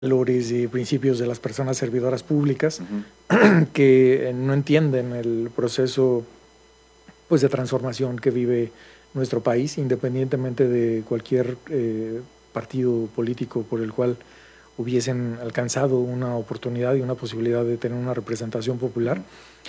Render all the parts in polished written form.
valores y principios de las personas servidoras públicas Ujú. que no entienden el proceso pues de transformación que vive nuestro país, independientemente de cualquier partido político por el cual hubiesen alcanzado una oportunidad y una posibilidad de tener una representación popular.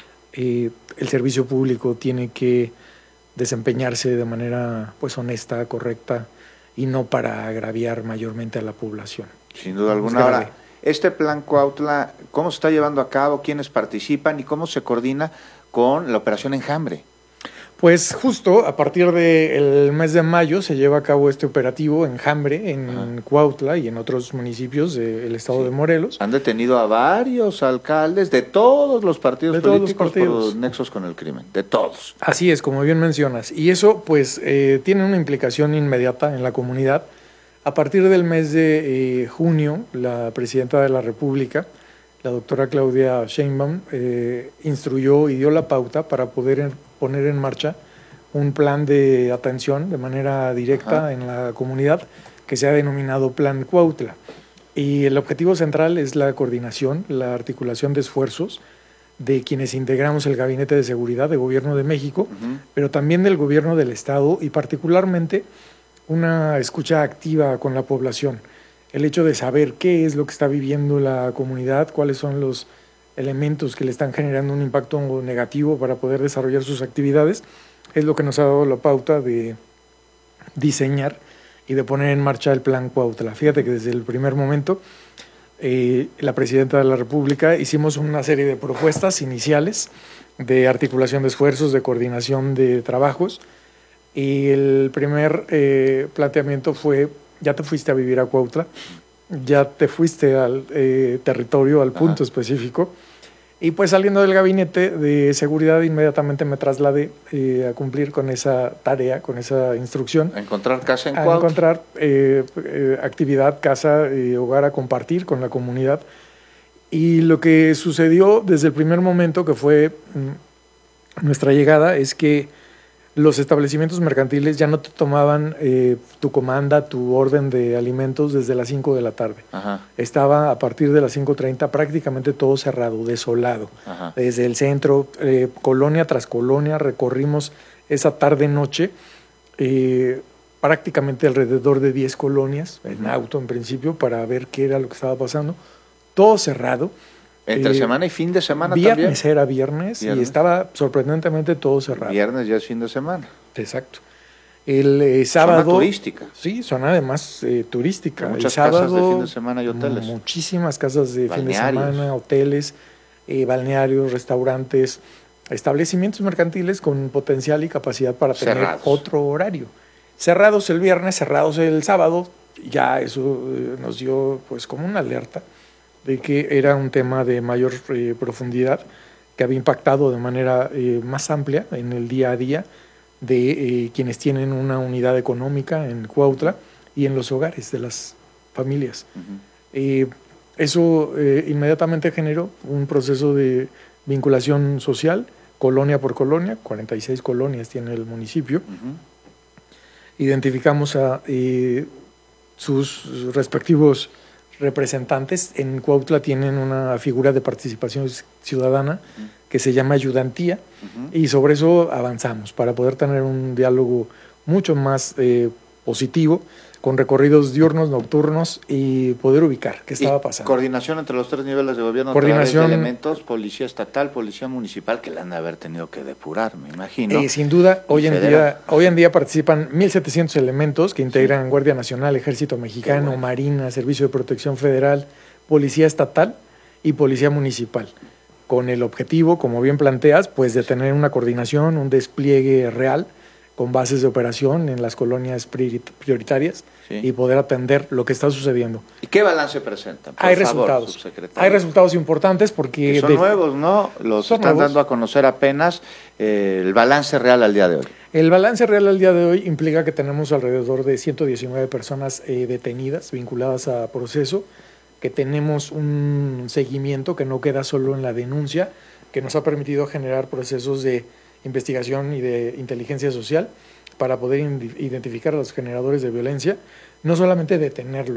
El servicio público tiene que desempeñarse de manera pues honesta, correcta y no para agraviar mayormente a la población. Sin duda Es alguna. grave. Ahora, este plan Cuautla, ¿cómo se está llevando a cabo? ¿Quiénes participan? ¿Y cómo se coordina con la operación Enjambre? Pues justo a partir del mes de mayo se lleva a cabo este operativo Enjambre en Cuautla y en otros municipios del estado Sí. de Morelos. Han detenido a varios alcaldes de todos los partidos De todos los políticos partidos. por nexos con el crimen, de todos. Así es, como bien mencionas. Y eso pues tiene una implicación inmediata en la comunidad. A partir del mes de junio, la presidenta de la República, la doctora Claudia Sheinbaum, instruyó y dio la pauta para poder poner en marcha un plan de atención de manera directa en la comunidad que se ha denominado Plan Cuautla. Y el objetivo central es la coordinación, la articulación de esfuerzos de quienes integramos el Gabinete de Seguridad de Gobierno de México, pero también del Gobierno del Estado y particularmente una escucha activa con la población. El hecho de saber qué es lo que está viviendo la comunidad, cuáles son los elementos que le están generando un impacto negativo para poder desarrollar sus actividades, es lo que nos ha dado la pauta de diseñar y de poner en marcha el Plan Cuautla. Fíjate que desde el primer momento la presidenta de la República hicimos una serie de propuestas iniciales de articulación de esfuerzos, de coordinación de trabajos, y el primer planteamiento fue: ya te fuiste a vivir a Cuautla, ya te fuiste al territorio, al punto específico. Y pues saliendo del gabinete de seguridad inmediatamente me trasladé a cumplir con esa tarea, con esa instrucción. A encontrar casa en A Cuautla. encontrar actividad, casa, hogar a compartir con la comunidad. Y lo que sucedió desde el primer momento que fue nuestra llegada es que los establecimientos mercantiles ya no te tomaban tu comanda, tu orden de alimentos desde las 5 de la tarde. Ajá. Estaba a partir de las 5:30 prácticamente todo cerrado, desolado. Ajá. Desde el centro, colonia tras colonia, recorrimos esa tarde-noche prácticamente alrededor de 10 colonias, en auto en principio, para ver qué era lo que estaba pasando. Todo cerrado. Entre semana y fin de semana viernes también. Era viernes y estaba sorprendentemente todo cerrado. Viernes ya es fin de semana. Exacto. El sábado. Zona turística. Sí, zona además turística. Muchas el sábado, casas de fin de semana y hoteles. Muchísimas casas de Balnearios. fin de semana, hoteles, balnearios, restaurantes, establecimientos mercantiles con potencial y capacidad para tener otro horario. Cerrados el viernes, cerrados el sábado, ya eso nos dio pues como una alerta de que era un tema de mayor profundidad que había impactado de manera más amplia en el día a día de quienes tienen una unidad económica en Cuautla y en los hogares de las familias. Eso inmediatamente generó un proceso de vinculación social, colonia por colonia, 46 colonias tiene el municipio. Identificamos a sus respectivos representantes. En Cuautla tienen una figura de participación ciudadana que se llama ayudantía, y sobre eso avanzamos para poder tener un diálogo mucho más positivo, con recorridos diurnos, nocturnos, y poder ubicar qué estaba pasando. Coordinación entre los tres niveles de gobierno, coordinación de elementos, policía estatal, policía municipal, que la han de haber tenido que depurar, me imagino. Sin duda, hoy en día participan 1,700 elementos que integran Guardia Nacional, Ejército Mexicano, Marina, Servicio de Protección Federal, Policía Estatal y Policía Municipal, con el objetivo, como bien planteas, pues de tener una coordinación, un despliegue real con bases de operación en las colonias prioritarias y poder atender lo que está sucediendo. ¿Y qué balance presentan? Hay resultados. Hay resultados importantes porque... Que son nuevos, ¿no? Los están dando a conocer apenas. El balance real al día de hoy. El balance real al día de hoy implica que tenemos alrededor de 119 personas detenidas, vinculadas a proceso, que tenemos un seguimiento que no queda solo en la denuncia, que nos ha permitido generar procesos de investigación y de inteligencia social para poder identificar a los generadores de violencia, no solamente detenerlos,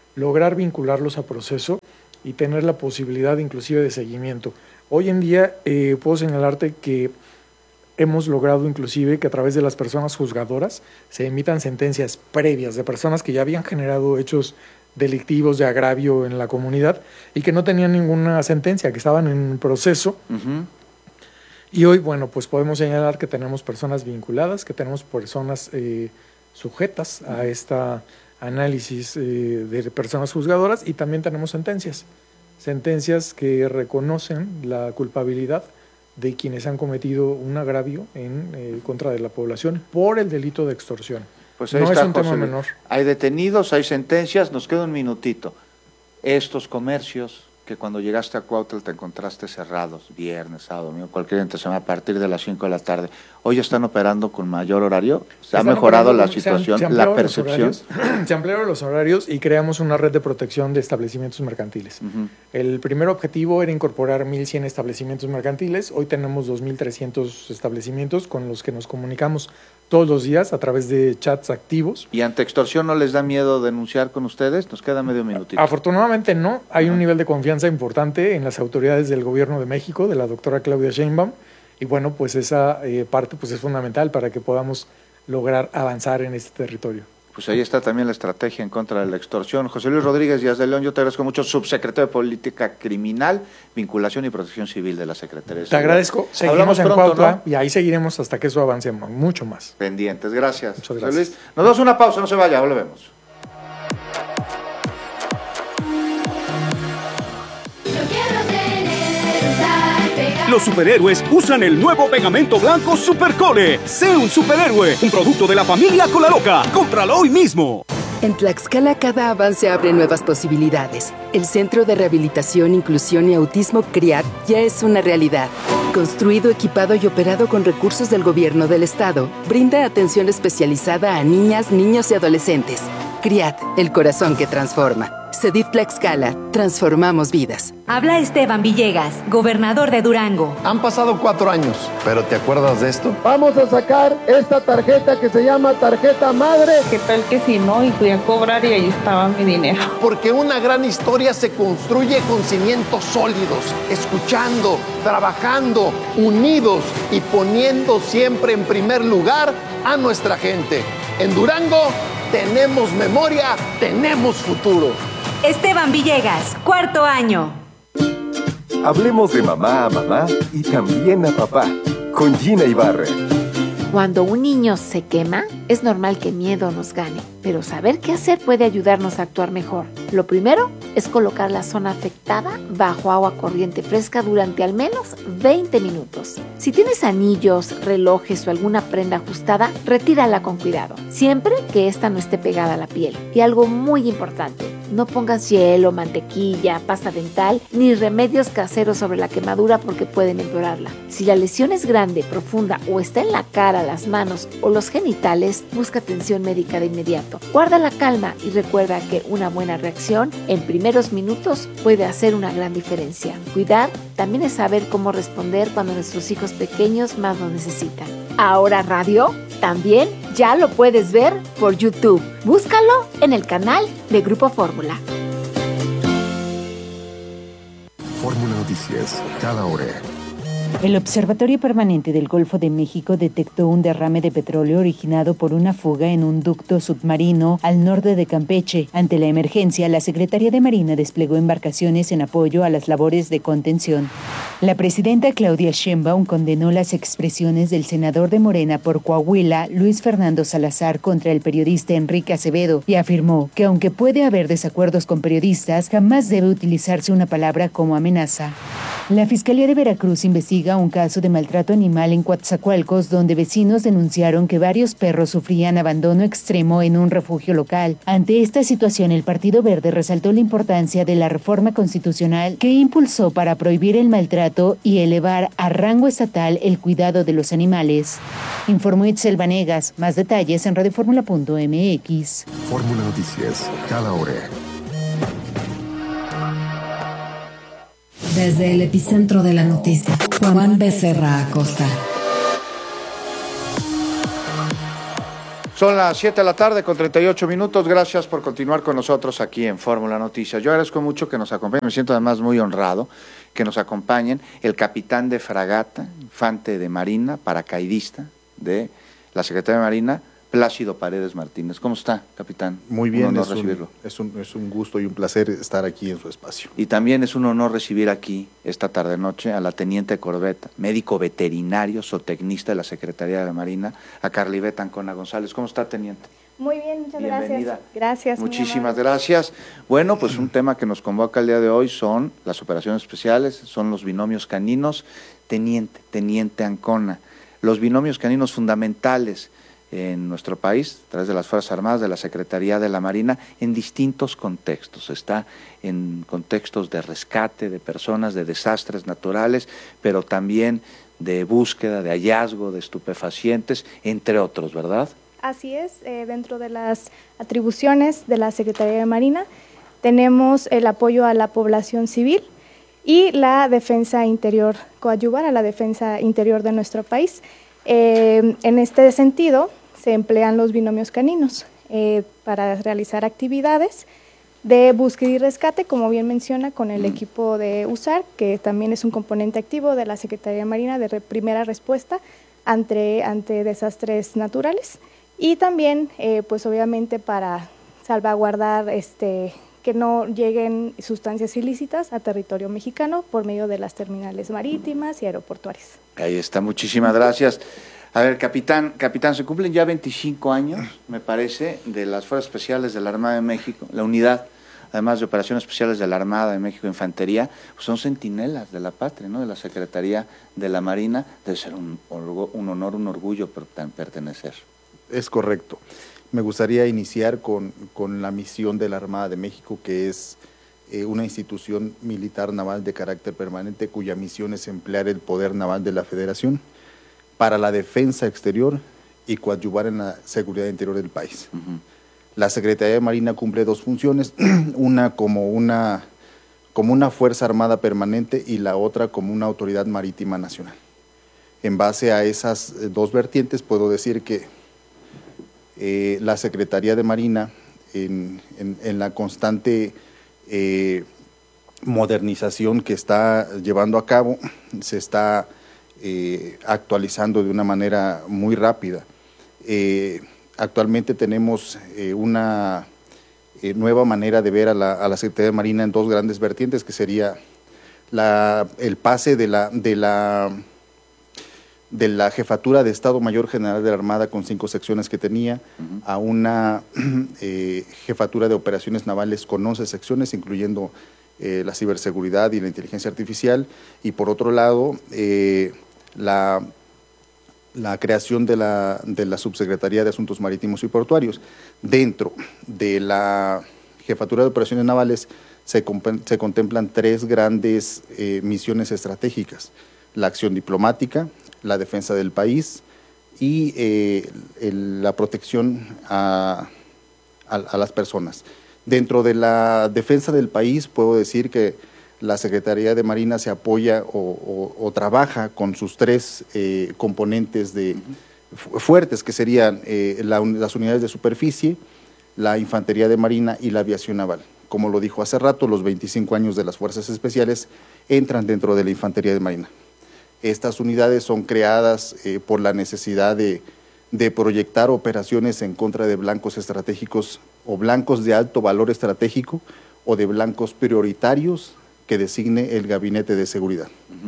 lograr vincularlos a proceso y tener la posibilidad inclusive de seguimiento. Hoy en día puedo señalarte que hemos logrado inclusive que a través de las personas juzgadoras se emitan sentencias previas de personas que ya habían generado hechos delictivos de agravio en la comunidad y que no tenían ninguna sentencia, que estaban en proceso. Uh-huh. Y hoy, bueno, pues podemos señalar que tenemos personas vinculadas, que tenemos personas sujetas a esta análisis de personas juzgadoras, y también tenemos sentencias que reconocen la culpabilidad de quienes han cometido un agravio en contra de la población por el delito de extorsión. Pues ahí no está, es un tema menor. Hay detenidos, hay sentencias, nos queda un minutito. Estos comercios que cuando llegaste a Cuautla te encontraste cerrados, viernes, sábado, domingo, cualquier entre semana, a partir de las 5 de la tarde, ¿hoy están operando con mayor horario? ¿Se ha mejorado la situación, la percepción? Se ampliaron los horarios y creamos una red de protección de establecimientos mercantiles. Uh-huh. El primer objetivo era incorporar 1,100 establecimientos mercantiles. Hoy tenemos 2,300 establecimientos con los que nos comunicamos todos los días a través de chats activos. ¿Y ante extorsión no les da miedo denunciar con ustedes? Nos queda medio minutito. Afortunadamente no. Hay un nivel de confianza importante en las autoridades del Gobierno de México, de la doctora Claudia Sheinbaum, y bueno, pues esa parte pues es fundamental para que podamos lograr avanzar en este territorio. Pues ahí está también la estrategia en contra de la extorsión. José Luis Rodríguez Díaz de León, yo te agradezco mucho, subsecretario de Política Criminal, Vinculación y Protección Civil de la Secretaría de Seguridad. Te agradezco. Seguimos en Cuautla, ¿no? Y ahí seguiremos hasta que eso avance mucho más. Pendientes, gracias. Muchas gracias. José Luis, nos damos una pausa, no se vaya, volvemos. Los superhéroes usan el nuevo pegamento blanco Supercole. Sé un superhéroe, un producto de la familia Colaloca. ¡Cómpralo hoy mismo! En Tlaxcala cada avance abre nuevas posibilidades. El Centro de Rehabilitación, Inclusión y Autismo CRIAT ya es una realidad. Construido, equipado y operado con recursos del gobierno del estado, brinda atención especializada a niñas, niños y adolescentes. CRIAT, el corazón que transforma. CEDIF Tlaxcala, transformamos vidas. Habla Esteban Villegas, gobernador de Durango. Han pasado 4 años, pero ¿te acuerdas de esto? Vamos a sacar esta tarjeta que se llama tarjeta madre. ¿Qué tal que si no? Y fui a cobrar y ahí estaba mi dinero. Porque una gran historia se construye con cimientos sólidos, escuchando, trabajando, unidos y poniendo siempre en primer lugar a nuestra gente. En Durango tenemos memoria, tenemos futuro. Esteban Villegas, 4º año. Hablemos de mamá a mamá y también a papá, con Gina Ibarra. Cuando un niño se quema, es normal que miedo nos gane, pero saber qué hacer puede ayudarnos a actuar mejor. Lo primero es colocar la zona afectada bajo agua corriente fresca durante al menos 20 minutos. Si tienes anillos, relojes o alguna prenda ajustada, retírala con cuidado, siempre que ésta no esté pegada a la piel. Y algo muy importante, no pongas hielo, mantequilla, pasta dental ni remedios caseros sobre la quemadura porque pueden empeorarla. Si la lesión es grande, profunda o está en la cara, las manos o los genitales, busca atención médica de inmediato. Guarda la calma y recuerda que una buena reacción en primeros minutos puede hacer una gran diferencia. Cuidar también es saber cómo responder cuando nuestros hijos pequeños más lo necesitan. Ahora Radio también ya lo puedes ver por YouTube. Búscalo en el canal de Grupo Fórmula. Fórmula Noticias, cada hora. El Observatorio Permanente del Golfo de México detectó un derrame de petróleo originado por una fuga en un ducto submarino al norte de Campeche. Ante la emergencia, la Secretaría de Marina desplegó embarcaciones en apoyo a las labores de contención. La presidenta Claudia Sheinbaum condenó las expresiones del senador de Morena por Coahuila, Luis Fernando Salazar, contra el periodista Enrique Acevedo y afirmó que aunque puede haber desacuerdos con periodistas, jamás debe utilizarse una palabra como amenaza. La Fiscalía de Veracruz investiga un caso de maltrato animal en Coatzacoalcos, donde vecinos denunciaron que varios perros sufrían abandono extremo en un refugio local. Ante esta situación, el Partido Verde resaltó la importancia de la reforma constitucional que impulsó para prohibir el maltrato y elevar a rango estatal el cuidado de los animales. Informó Itzel Vanegas. Más detalles en radioformula.mx. Fórmula Noticias, cada hora. Desde el epicentro de la noticia, Juan Becerra Acosta. Son las 7 de la tarde con 38 minutos. Gracias por continuar con nosotros aquí en Fórmula Noticias. Yo agradezco mucho que nos acompañen, me siento además muy honrado que nos acompañen el capitán de fragata, infante de marina, paracaidista de la Secretaría de Marina, Plácido Paredes Martínez. ¿Cómo está, capitán? Muy bien, un honor recibirlo. Es un gusto y un placer estar aquí en su espacio. Y también es un honor recibir aquí, esta tarde-noche, a la teniente de corbeta, médico veterinario, zootecnista de la Secretaría de Marina, a Carlibet Ancona González. ¿Cómo está, teniente? Muy bien, muchas Bienvenida. gracias. Gracias. Muchísimas gracias. Bueno, pues un tema que nos convoca el día de hoy son las operaciones especiales, son los binomios caninos, teniente Ancona. Los binomios caninos fundamentales en nuestro país, a través de las Fuerzas Armadas, de la Secretaría de la Marina, en distintos contextos. Está en contextos de rescate de personas, de desastres naturales, pero también de búsqueda, de hallazgo de estupefacientes, entre otros, ¿verdad? Así es, dentro de las atribuciones de la Secretaría de Marina tenemos el apoyo a la población civil y la defensa interior, coadyuvar a la defensa interior de nuestro país. En este sentido, se emplean los binomios caninos para realizar actividades de búsqueda y rescate, como bien menciona, con el equipo de USAR, que también es un componente activo de la Secretaría de Marina de primera respuesta ante desastres naturales, y también, pues obviamente para salvaguardar que no lleguen sustancias ilícitas a territorio mexicano por medio de las terminales marítimas y aeroportuarias. Ahí está, muchísimas gracias. A ver, capitán, se cumplen ya 25 años, me parece, de las Fuerzas Especiales de la Armada de México, la unidad, además de Operaciones Especiales de la Armada de México, Infantería, pues son centinelas de la patria, ¿no? De la Secretaría de la Marina. Debe ser un honor, un orgullo pertenecer. Es correcto. Me gustaría iniciar con la misión de la Armada de México, que es una institución militar naval de carácter permanente, cuya misión es emplear el poder naval de la Federación para la defensa exterior y coadyuvar en la seguridad interior del país. La Secretaría de Marina cumple dos funciones, una como una Fuerza Armada permanente y la otra como una autoridad marítima nacional. En base a esas dos vertientes puedo decir que la Secretaría de Marina, en la constante modernización que está llevando a cabo, se está actualizando de una manera muy rápida. Actualmente tenemos una nueva manera de ver a la Secretaría de Marina en dos grandes vertientes, que sería el pase de la Jefatura de Estado Mayor General de la Armada, con 5 secciones que tenía, a una Jefatura de Operaciones Navales con 11 secciones, incluyendo la ciberseguridad y la inteligencia artificial, y por otro lado, la creación de la Subsecretaría de Asuntos Marítimos y Portuarios. Dentro de la Jefatura de Operaciones Navales se contemplan 3 grandes misiones estratégicas: la acción diplomática, la defensa del país y la protección a las personas. Dentro de la defensa del país puedo decir que la Secretaría de Marina se apoya o trabaja con sus 3 componentes fuertes, que serían las unidades de superficie, la Infantería de Marina y la aviación naval. Como lo dijo hace rato, los 25 años de las Fuerzas Especiales entran dentro de la Infantería de Marina. Estas unidades son creadas por la necesidad de proyectar operaciones en contra de blancos estratégicos o blancos de alto valor estratégico o de blancos prioritarios que designe el Gabinete de Seguridad.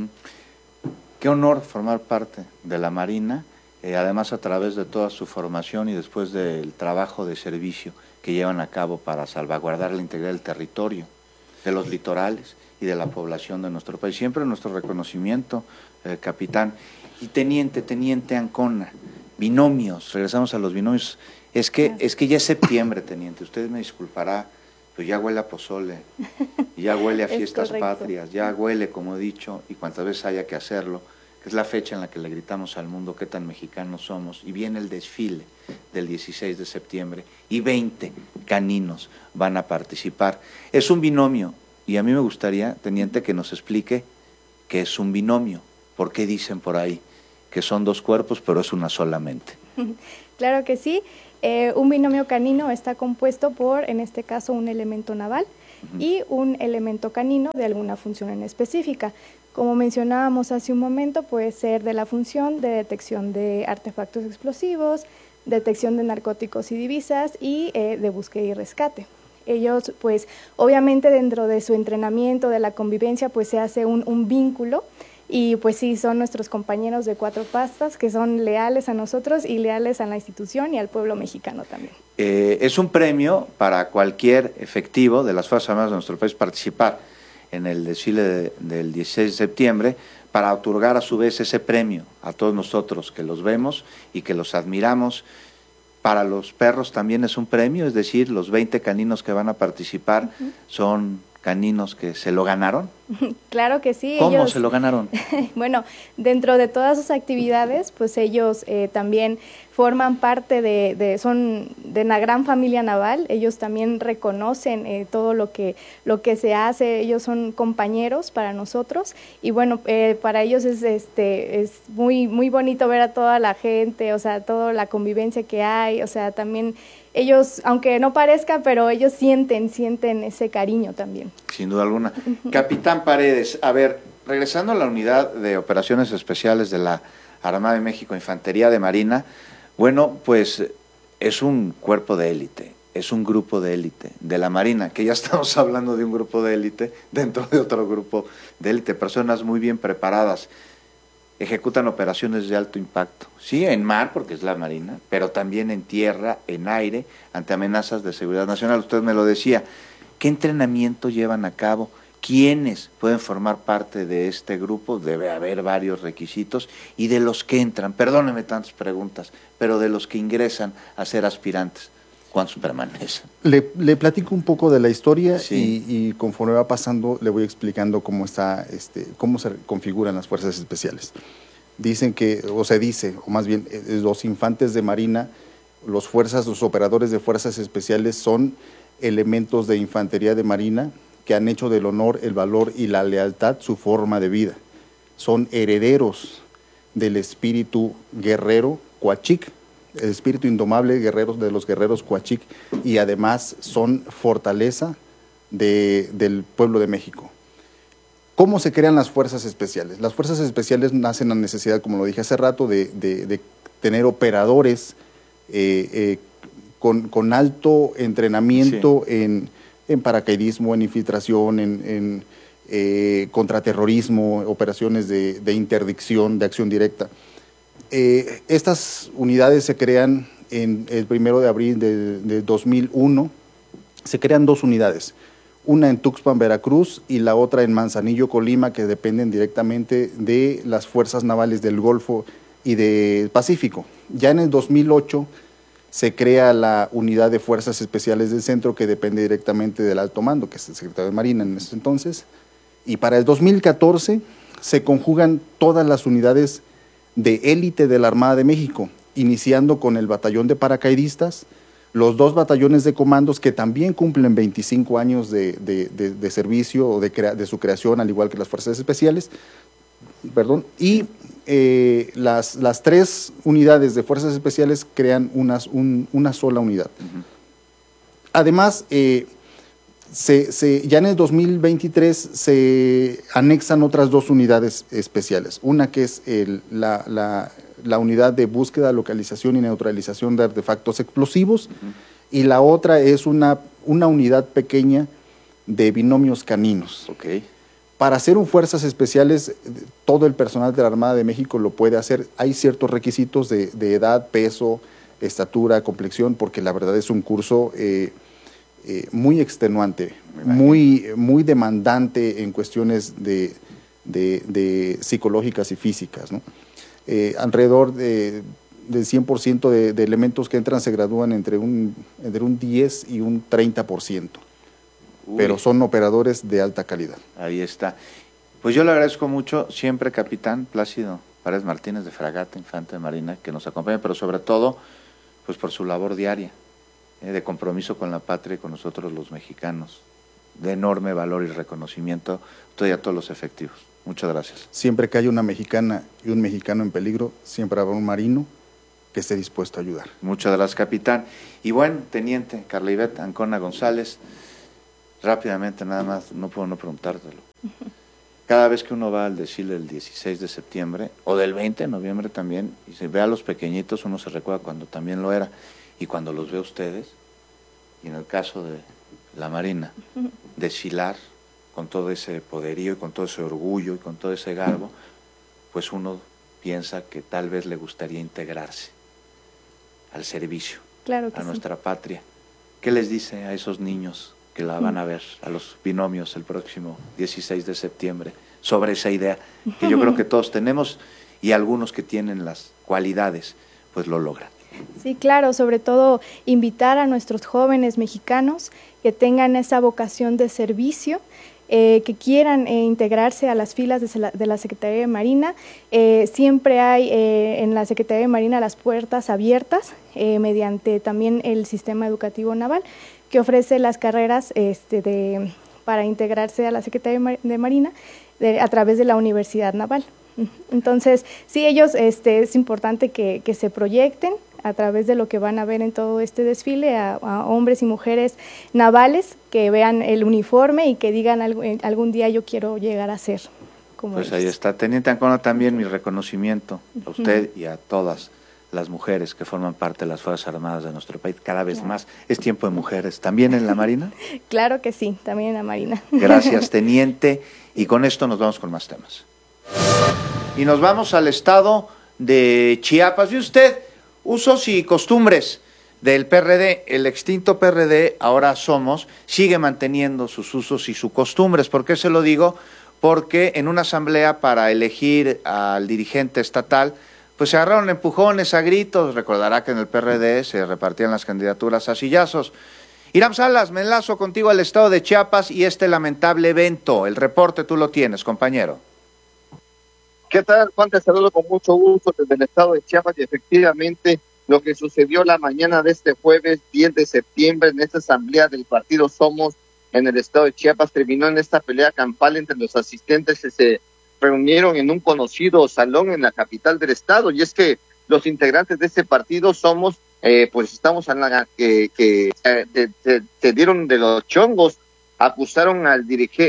Qué honor formar parte de la Marina, además a través de toda su formación y después del trabajo de servicio que llevan a cabo para salvaguardar la integridad del territorio, de los litorales y de la población de nuestro país. Siempre nuestro reconocimiento, capitán. Y teniente Ancona, binomios, regresamos a los binomios. Es que ya es septiembre, teniente, usted me disculpará, pero ya huele a pozole, ya huele a fiestas patrias, ya huele, como he dicho, y cuantas veces haya que hacerlo, que es la fecha en la que le gritamos al mundo qué tan mexicanos somos, y viene el desfile del 16 de septiembre, y 20 caninos van a participar. Es un binomio, y a mí me gustaría, teniente, que nos explique qué es un binomio, por qué dicen por ahí que son 2 cuerpos, pero es una sola mente. Claro que sí. Un binomio canino está compuesto por, en este caso, un elemento naval y un elemento canino de alguna función en específica. Como mencionábamos hace un momento, puede ser de la función de detección de artefactos explosivos, detección de narcóticos y divisas y de búsqueda y rescate. Ellos, pues, obviamente dentro de su entrenamiento, de la convivencia, pues se hace un vínculo y pues sí, son nuestros compañeros de cuatro pastas que son leales a nosotros y leales a la institución y al pueblo mexicano también. Es un premio para cualquier efectivo de las Fuerzas Armadas de nuestro país participar en el desfile del 16 de septiembre para otorgar a su vez ese premio a todos nosotros que los vemos y que los admiramos. Para los perros también es un premio, es decir, los 20 caninos que van a participar son caninos que se lo ganaron. Claro que sí. ¿Cómo se lo ganaron? Bueno, dentro de todas sus actividades, pues ellos también forman parte son de una gran familia naval. Ellos también reconocen todo lo que se hace. Ellos son compañeros para nosotros y bueno, para ellos es muy muy bonito ver a toda la gente, o sea, toda la convivencia que hay, o sea, también ellos, aunque no parezca, pero ellos sienten ese cariño también. Sin duda alguna. Capitán Paredes, a ver, regresando a la unidad de operaciones especiales de la Armada de México, Infantería de Marina, bueno, pues es un cuerpo de élite, es un grupo de élite de la Marina, que ya estamos hablando de un grupo de élite dentro de otro grupo de élite, personas muy bien preparadas. Ejecutan operaciones de alto impacto, sí, en mar, porque es la Marina, pero también en tierra, en aire, ante amenazas de seguridad nacional. Usted me lo decía, ¿qué entrenamiento llevan a cabo? ¿Quiénes pueden formar parte de este grupo? Debe haber varios requisitos, y de los que entran, perdóneme tantas preguntas, pero de los que ingresan a ser aspirantes, ¿cuántos permanecen? Le platico un poco de la historia, sí. y conforme va pasando le voy explicando cómo cómo se configuran las fuerzas especiales. Dicen que, o se dice, o más bien, los infantes de Marina, los operadores de fuerzas especiales son elementos de infantería de Marina que han hecho del honor, el valor y la lealtad su forma de vida. Son herederos del espíritu guerrero Coachic, el espíritu indomable de los guerreros Coachic, y además son fortaleza del pueblo de México. ¿Cómo se crean las fuerzas especiales? Las fuerzas especiales nacen a necesidad, como lo dije hace rato, de tener operadores con alto entrenamiento, sí, en paracaidismo, en infiltración, en contraterrorismo, operaciones de interdicción, de acción directa. Estas unidades se crean en el 1 de abril de 2001, se crean dos unidades, una en Tuxpan, Veracruz, y la otra en Manzanillo, Colima, que dependen directamente de las fuerzas navales del Golfo y del Pacífico. Ya en el 2008 se crea la unidad de fuerzas especiales del centro, que depende directamente del alto mando, que es el secretario de Marina en ese entonces, y para el 2014 se conjugan todas las unidades de élite de la Armada de México, iniciando con el batallón de paracaidistas, los dos batallones de comandos que también cumplen 25 años de servicio o de su creación, al igual que las fuerzas especiales, y las tres unidades de fuerzas especiales crean una sola unidad. Además, ya en el 2023 se anexan otras dos unidades especiales, una que es la unidad de búsqueda, localización y neutralización de artefactos explosivos, y la otra es una unidad pequeña de binomios caninos. Okay. Para hacer fuerzas especiales, todo el personal de la Armada de México lo puede hacer. Hay ciertos requisitos de edad, peso, estatura, complexión, porque la verdad es un curso muy extenuante, muy demandante en cuestiones de psicológicas y físicas, ¿no? Alrededor del 100% de elementos que entran se gradúan entre un 10 y un 30%. Pero son operadores de alta calidad. Ahí está. Pues yo le agradezco mucho siempre, capitán Plácido Paredes Martínez, de Fragata Infante de Marina, que nos acompaña, pero sobre todo pues por su labor diaria, de compromiso con la patria y con nosotros los mexicanos, de enorme valor y reconocimiento a todos los efectivos. Muchas gracias. Siempre que haya una mexicana y un mexicano en peligro, siempre habrá un marino que esté dispuesto a ayudar. Muchas gracias, capitán. Y bueno, teniente Carla Ivette Ancona González, rápidamente nada más, no puedo no preguntártelo. Cada vez que uno va al desfile del 16 de septiembre, o del 20 de noviembre también, y se ve a los pequeñitos, uno se recuerda cuando también lo era, y cuando los ve a ustedes, y en el caso de la Marina, desfilar con todo ese poderío, y con todo ese orgullo, y con todo ese garbo, pues uno piensa que tal vez le gustaría integrarse al servicio, claro que a nuestra patria. ¿Qué les dice a esos niños que la van a ver, a los binomios el próximo 16 de septiembre, sobre esa idea que yo creo que todos tenemos y algunos que tienen las cualidades, pues lo logran? Sí, claro, sobre todo invitar a nuestros jóvenes mexicanos que tengan esa vocación de servicio, que quieran integrarse a las filas de la Secretaría de Marina. Siempre hay en la Secretaría de Marina las puertas abiertas mediante también el sistema educativo naval, que ofrece las carreras para integrarse a la Secretaría de Marina a través de la Universidad Naval. Entonces, sí, ellos es importante que se proyecten a través de lo que van a ver en todo este desfile a hombres y mujeres navales que vean el uniforme y que digan algún día yo quiero llegar a ser como pues ellos. Ahí está, teniente Ancona, también mi reconocimiento a usted y a todas las mujeres que forman parte de las Fuerzas Armadas de nuestro país, cada vez más. Es tiempo de mujeres, ¿también en la Marina? Claro que sí, también en la Marina. Gracias, teniente, y con esto nos vamos con más temas. Y nos vamos al estado de Chiapas. ¿Y usted? Usos y costumbres del PRD, el extinto PRD, ahora Somos, sigue manteniendo sus usos y sus costumbres. ¿Por qué se lo digo? Porque en una asamblea para elegir al dirigente estatal, pues se agarraron empujones, a gritos. Recordará que en el PRD se repartían las candidaturas a sillazos. Iram Salas, me enlazo contigo al estado de Chiapas y este lamentable evento. El reporte tú lo tienes, compañero. ¿Qué tal, Juan? Te saludo con mucho gusto desde el estado de Chiapas y efectivamente lo que sucedió la mañana de este jueves 10 de septiembre en esta asamblea del partido Somos en el estado de Chiapas terminó en esta pelea campal entre los asistentes que se reunieron en un conocido salón en la capital del estado. Y es que los integrantes de este partido Somos, pues estamos hablando que se dieron de los chongos, acusaron a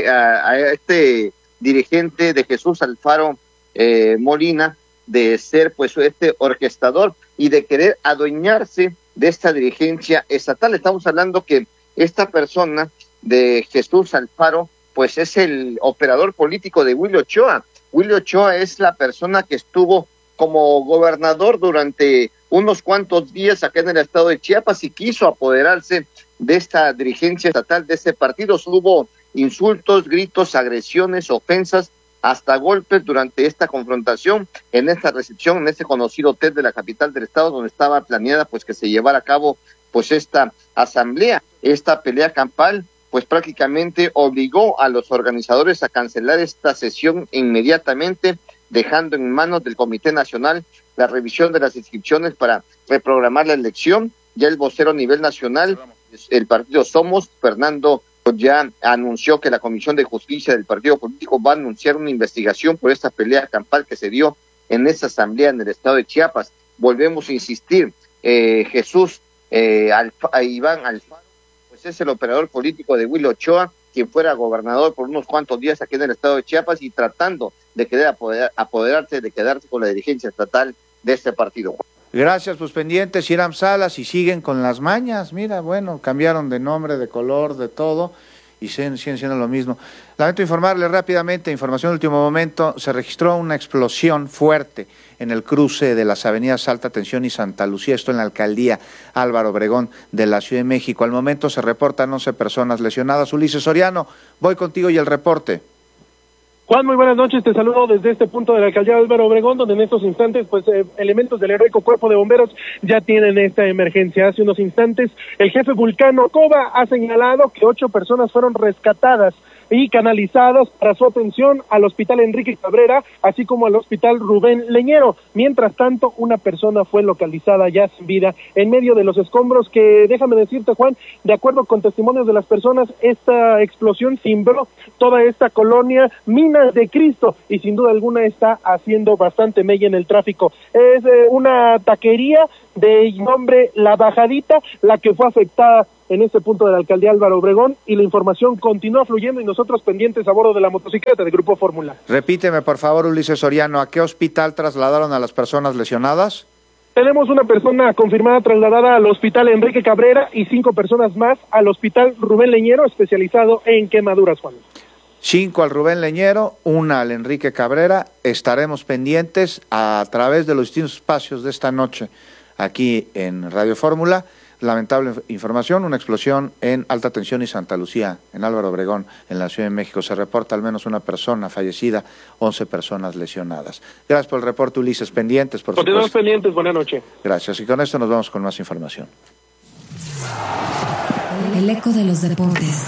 este dirigente de Jesús Alfaro Molina de ser pues este orquestador y de querer adueñarse de esta dirigencia estatal. Estamos hablando que esta persona de Jesús Alfaro pues es el operador político de Willy Ochoa. Willy Ochoa es la persona que estuvo como gobernador durante unos cuantos días acá en el estado de Chiapas y quiso apoderarse de esta dirigencia estatal de este partido. Hubo insultos, gritos, agresiones, ofensas, hasta golpes durante esta confrontación en esta recepción, en este conocido hotel de la capital del estado, donde estaba planeada pues que se llevara a cabo pues esta asamblea. Esta pelea campal pues prácticamente obligó a los organizadores a cancelar esta sesión inmediatamente, dejando en manos del Comité Nacional la revisión de las inscripciones para reprogramar la elección. Ya el vocero a nivel nacional, el partido Somos, Fernando, ya anunció que la Comisión de Justicia del partido político va a anunciar una investigación por esta pelea campal que se dio en esta asamblea en el estado de Chiapas. Volvemos a insistir, Jesús Iván Alfaro, pues es el operador político de Willy Ochoa, quien fuera gobernador por unos cuantos días aquí en el estado de Chiapas y tratando de querer apoderarse, de quedarse con la dirigencia estatal de este partido. Gracias, pues pendientes, Iram Salas, y siguen con las mañas. Mira, bueno, cambiaron de nombre, de color, de todo, y siguen siendo lo mismo. Lamento informarle rápidamente, información de último momento, se registró una explosión fuerte en el cruce de las avenidas Alta Tensión y Santa Lucía, esto en la alcaldía Álvaro Obregón de la Ciudad de México. Al momento se reportan 11 personas lesionadas. Ulises Soriano, voy contigo y el reporte. Juan, muy buenas noches, te saludo desde este punto de la alcaldía Álvaro Obregón, donde en estos instantes, pues, elementos del heroico cuerpo de bomberos ya tienen esta emergencia. Hace unos instantes, el jefe Vulcano Cova ha señalado que 8 personas fueron rescatadas y canalizadas para su atención al Hospital Enrique Cabrera, así como al Hospital Rubén Leñero. Mientras tanto, una persona fue localizada ya sin vida en medio de los escombros que, déjame decirte, Juan, de acuerdo con testimonios de las personas, esta explosión cimbró toda esta colonia Minas de Cristo y sin duda alguna está haciendo bastante mella en el tráfico. Es una taquería de nombre La Bajadita la que fue afectada en este punto de la alcaldía Álvaro Obregón, y la información continúa fluyendo y nosotros pendientes a bordo de la motocicleta de Grupo Fórmula. Repíteme, por favor, Ulises Soriano, ¿a qué hospital trasladaron a las personas lesionadas? Tenemos una persona confirmada trasladada al Hospital Enrique Cabrera y 5 personas más al Hospital Rubén Leñero, especializado en quemaduras, Juan. 5 al Rubén Leñero, 1 al Enrique Cabrera. Estaremos pendientes a través de los distintos espacios de esta noche aquí en Radio Fórmula. Lamentable información, una explosión en Alta Tensión y Santa Lucía, en Álvaro Obregón, en la Ciudad de México. Se reporta al menos una persona fallecida, 11 personas lesionadas. Gracias por el reporte, Ulises. Pendientes, por supuesto. Continuamos pendientes, buenas noches. Gracias, y con esto nos vamos con más información. El eco de los deportes.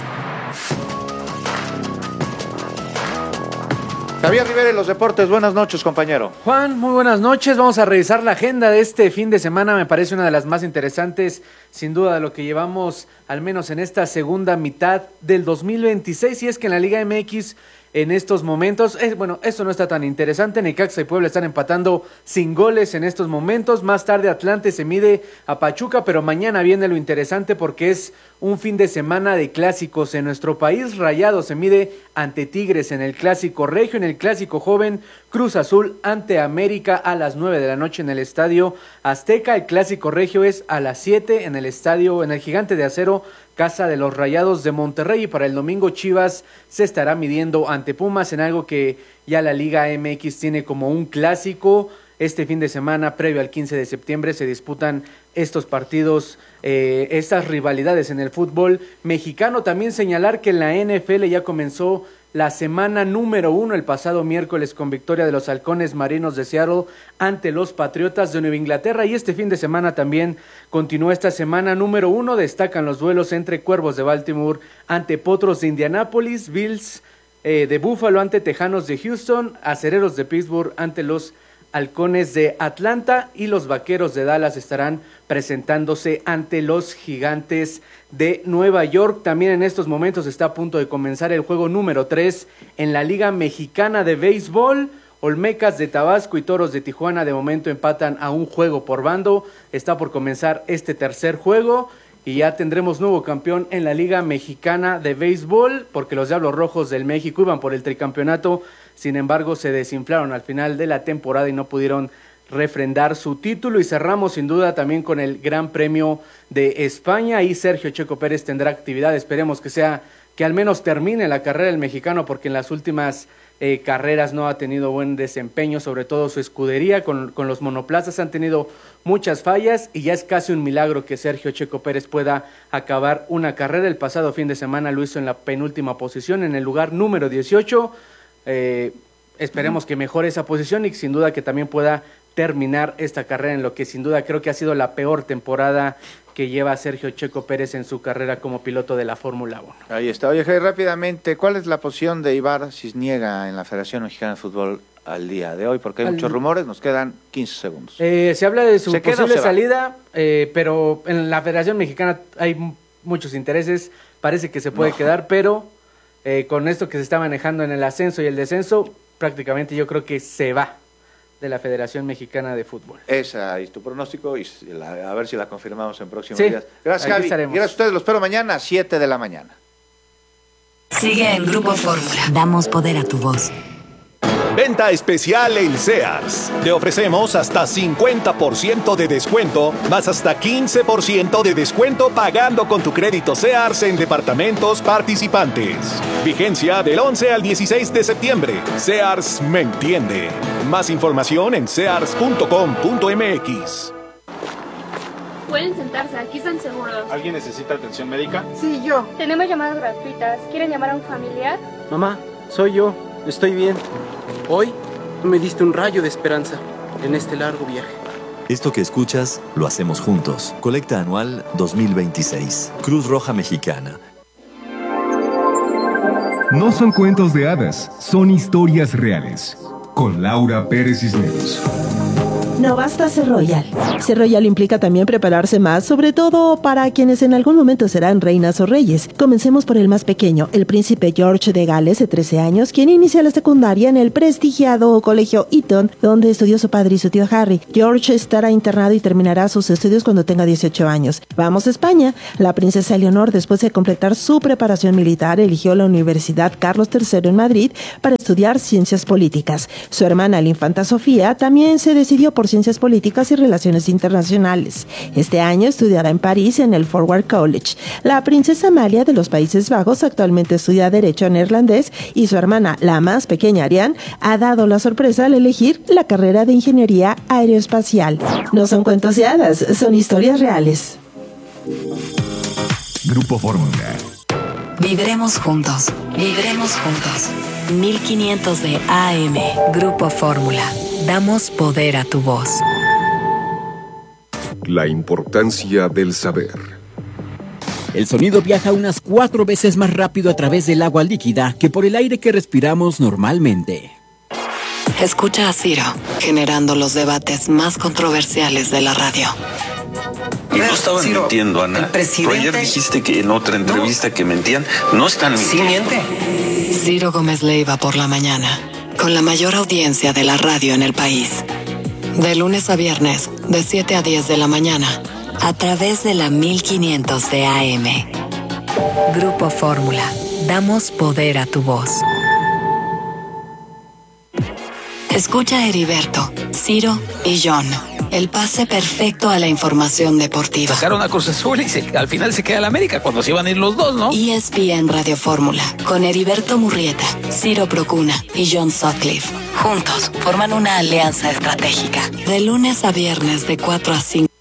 Javier Rivera, los deportes, buenas noches, compañero. Juan, muy buenas noches. Vamos a revisar la agenda de este fin de semana. Me parece una de las más interesantes, sin duda, de lo que llevamos, al menos en esta segunda mitad del 2026. Y es que en la Liga MX, en estos momentos, esto no está tan interesante. Necaxa y Puebla están empatando sin goles en estos momentos. Más tarde Atlante se mide a Pachuca, pero mañana viene lo interesante porque es un fin de semana de clásicos en nuestro país. Rayados se mide ante Tigres en el Clásico Regio, en el Clásico Joven, Cruz Azul ante América a las 9 de la noche en el Estadio Azteca. El Clásico Regio es a las 7 en el Gigante de Acero, casa de los Rayados de Monterrey, y para el domingo Chivas se estará midiendo ante Pumas en algo que ya la Liga MX tiene como un clásico. Este fin de semana, previo al 15 de septiembre, se disputan estos partidos, estas rivalidades en el fútbol mexicano. También señalar que en la NFL ya comenzó la semana número 1 el pasado miércoles con victoria de los Halcones Marinos de Seattle ante los Patriotas de Nueva Inglaterra, y este fin de semana también continúa esta semana número 1. Destacan los duelos entre Cuervos de Baltimore ante Potros de Indianápolis, Bills de Buffalo ante Tejanos de Houston, Acereros de Pittsburgh ante los Halcones de Atlanta, y los Vaqueros de Dallas estarán presentándose ante los Gigantes de Nueva York. También en estos momentos está a punto de comenzar el juego número 3 en la Liga Mexicana de Béisbol. Olmecas de Tabasco y Toros de Tijuana de momento empatan a un juego por bando. Está por comenzar este tercer juego y ya tendremos nuevo campeón en la Liga Mexicana de Béisbol, porque los Diablos Rojos del México iban por el tricampeonato. Sin embargo, se desinflaron al final de la temporada y no pudieron refrendar su título. Y cerramos sin duda también con el Gran Premio de España. Ahí Sergio Checo Pérez tendrá actividad. Esperemos que al menos termine la carrera el mexicano, porque en las últimas carreras no ha tenido buen desempeño, sobre todo su escudería con los monoplazas han tenido muchas fallas, y ya es casi un milagro que Sergio Checo Pérez pueda acabar una carrera. El pasado fin de semana lo hizo en la penúltima posición, en el lugar número 18. Esperemos que mejore esa posición y sin duda que también pueda terminar esta carrera en lo que sin duda creo que ha sido la peor temporada que lleva Sergio Checo Pérez en su carrera como piloto de la Fórmula 1. Ahí está. Oye, Jair, rápidamente, ¿cuál es la posición de Ibar Cisniega en la Federación Mexicana de Fútbol al día de hoy? Porque hay muchos rumores, nos quedan 15 segundos. Se habla de su posible salida, pero en la Federación Mexicana hay muchos intereses, parece que se puede quedar, pero con esto que se está manejando en el ascenso y el descenso, prácticamente yo creo que se va de la Federación Mexicana de Fútbol. Esa es tu pronóstico y a ver si la confirmamos en próximos días. Gracias, Javi. Gracias a ustedes, los espero mañana, 7 de la mañana. Sigue en Grupo Fórmula. Damos poder a tu voz. Venta especial en Sears. Te ofrecemos hasta 50% de descuento, más hasta 15% de descuento pagando con tu crédito Sears en departamentos participantes. Vigencia del 11 al 16 de septiembre. Sears me entiende. Más información en sears.com.mx. Pueden sentarse, aquí están seguros. ¿Alguien necesita atención médica? Sí, yo. Tenemos llamadas gratuitas. ¿Quieren llamar a un familiar? Mamá, soy yo. Estoy bien. Hoy me diste un rayo de esperanza en este largo viaje. Esto que escuchas lo hacemos juntos. Colecta anual 2026. Cruz Roja Mexicana. No son cuentos de hadas, son historias reales. Con Laura Pérez Cisneros. No basta ser royal. Ser royal implica también prepararse más, sobre todo para quienes en algún momento serán reinas o reyes. Comencemos por el más pequeño, el príncipe George de Gales, de 13 años, quien inicia la secundaria en el prestigiado colegio Eton, donde estudió su padre y su tío Harry. George estará internado y terminará sus estudios cuando tenga 18 años. Vamos a España. La princesa Leonor, después de completar su preparación militar, eligió la Universidad Carlos III en Madrid para estudiar ciencias políticas. Su hermana, la infanta Sofía, también se decidió por Ciencias Políticas y Relaciones Internacionales. Este año estudiará en París en el Forward College. La princesa Amalia de los Países Bajos actualmente estudia Derecho neerlandés y su hermana, la más pequeña Ariane, ha dado la sorpresa al elegir la carrera de Ingeniería Aeroespacial. No son cuentos de hadas, son historias reales. Grupo Fórmula. Vibremos juntos, vibremos juntos. 1500 de AM. Grupo Fórmula. Damos poder a tu voz. La importancia del saber. El sonido viaja unas 4 veces más rápido a través del agua líquida que por el aire que respiramos normalmente. Escucha a Ciro, generando los debates más controversiales de la radio. Y no estaban mintiendo, Ana. Pero ayer dijiste que en otra entrevista que mentían. No están mintiendo. Sí, miente. Ciro Gómez Leiva por la mañana, con la mayor audiencia de la radio en el país. De lunes a viernes, de 7 a 10 de la mañana, a través de la 1500 de AM. Grupo Fórmula. Damos poder a tu voz. Escucha a Heriberto, Ciro y John. El pase perfecto a la información deportiva. Sacaron a Cruz Azul y al final se queda el América cuando se iban a ir los dos, ¿no? ESPN Radio Fórmula, con Heriberto Murrieta, Ciro Procuna y John Sutcliffe. Juntos forman una alianza estratégica. De lunes a viernes de 4 a 5.